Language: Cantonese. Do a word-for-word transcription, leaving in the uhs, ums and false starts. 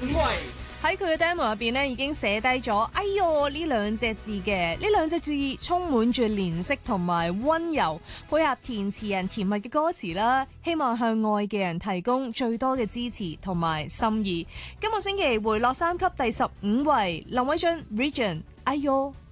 位。 喺佢嘅 demo 入邊咧，已經寫低咗哎唷呢兩隻字嘅，呢兩隻字充滿住憐惜同埋溫柔，配合填詞人甜蜜嘅歌詞啦，希望向愛嘅人提供最多嘅支持同埋心意。今個星期回落三級第十五位，林偉俊 Region 哎唷。